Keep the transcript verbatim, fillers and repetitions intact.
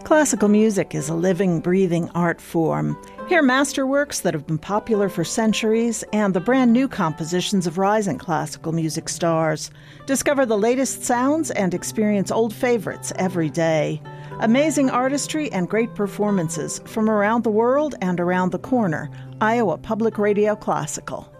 Classical music is a living, breathing art form. Hear masterworks that have been popular for centuries and the brand new compositions of rising classical music stars. Discover the latest sounds and experience old favorites every day. Amazing artistry and great performances from around the world and around the corner. Iowa Public Radio Classical.